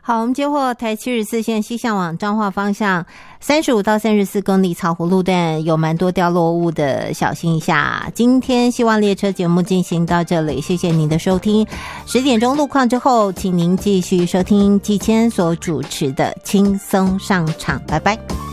好，我们接获台74线西向往彰化方向35到34公里草湖路段有蛮多掉落物的，小心一下。今天希望列车节目进行到这里，谢谢您的收听。10点钟路况之后，请您继续收听季谦所主持的轻松上场，拜拜。